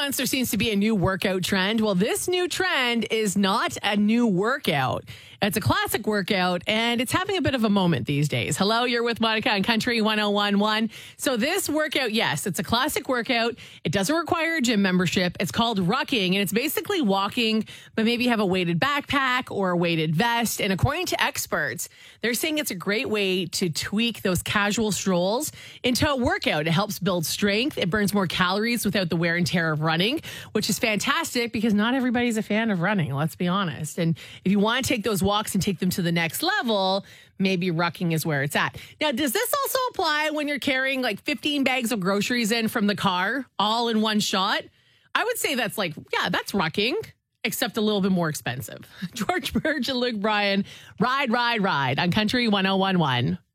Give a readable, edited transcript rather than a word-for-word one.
months, there seems to be a new workout trend. Well, this new trend is not a new workout. It's a classic workout, and it's having a bit of a moment these days. Hello, you're with Monica on Country 101.1. So this workout, yes, it's a classic workout. It doesn't require a gym membership. It's called rucking, and it's basically walking, but maybe you have a weighted backpack or a weighted vest. And according to experts, they're saying it's a great way to tweak those casual strolls into a workout. It helps build strength. It burns more calories without the wear and tear of running, which is fantastic because not everybody's a fan of running, let's be honest. And if you want to take those walks and take them to the next level, maybe rucking is where it's at. Now, does this also apply when you're carrying like 15 bags of groceries in from the car all in one shot? I would say that's that's rucking, except a little bit more expensive. George Burge and Luke Bryan, Ride on Country 101.1.